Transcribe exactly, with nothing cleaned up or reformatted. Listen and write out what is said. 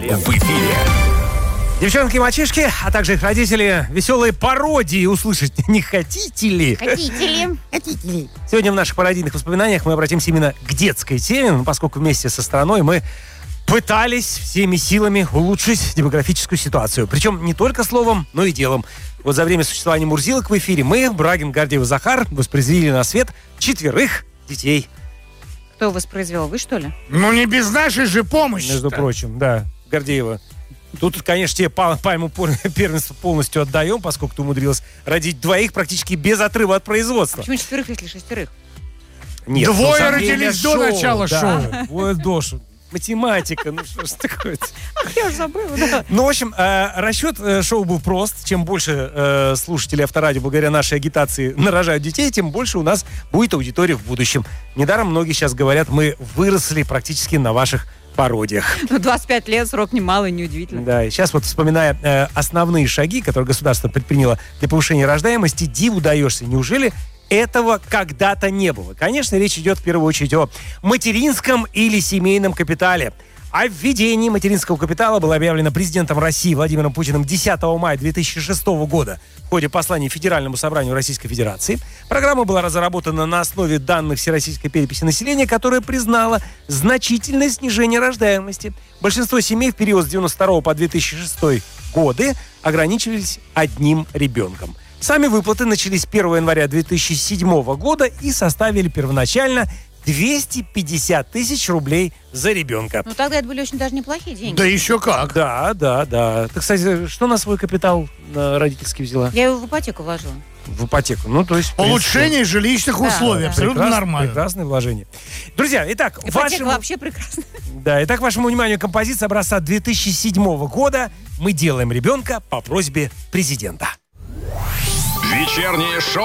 В эфире. Девчонки и мальчишки, а также их родители, веселые пародии услышать не хотите ли? Хотите ли? Хотите ли? Сегодня в наших пародийных воспоминаниях мы обратимся именно к детской теме, ну, поскольку вместе со страной мы пытались всеми силами улучшить демографическую ситуацию. Причем не только словом, но и делом. Вот за время существования Мурзилок в эфире мы, Брагин, Гордеев и Захар, воспроизвели на свет четверых детей. Кто воспроизвел? Вы, что ли? Ну, не без нашей же помощи. Между прочим, да, Гордеева. Тут, конечно, тебе пальму первенства полностью отдаем, поскольку ты умудрилась родить двоих практически без отрыва от производства. Почему четверых, если шестерых? Нет, Двое ну, за родились время до шоу, начала да, шоу. Двое до шоу. Математика, ну что ж такое? Ах, я уже забыла, да. Ну, в общем, э, расчет э, шоу был прост. Чем больше э, слушателей Авторадио благодаря нашей агитации нарожают детей, тем больше у нас будет аудитория в будущем. Недаром многие сейчас говорят, мы выросли практически на ваших пародиях. Ну, двадцать пять лет, срок немалый, неудивительно. Да, и сейчас вот, вспоминая э, основные шаги, которые государство предприняло для повышения рождаемости, диву даешься. Неужели этого когда-то не было? Конечно, речь идет в первую очередь о материнском или семейном капитале. О введении материнского капитала было объявлено президентом России Владимиром Путиным десятого мая две тысячи шестого года в ходе послания Федеральному собранию Российской Федерации. Программа была разработана на основе данных Всероссийской переписи населения, которая признала значительное снижение рождаемости. Большинство семей в период с девяносто второго по две тысячи шестой годы ограничивались одним ребенком. Сами выплаты начались с первого января две тысячи седьмого года и составили первоначально двести пятьдесят тысяч рублей за ребенка. Ну, тогда это были очень даже неплохие деньги. Да еще как. Да, да, да. Ты, кстати, что на свой капитал на родительский взяла? Я его в ипотеку вложила. В ипотеку. Ну, то есть... Улучшение жилищных Да, условий. да. Абсолютно прекрас- нормально. Прекрасное вложение. Друзья, итак, Ипотека вашему... вообще прекрасна. Да, итак, вашему вниманию композиция образца две тысячи седьмого года «Мы делаем ребенка по просьбе президента». Вечернее шоу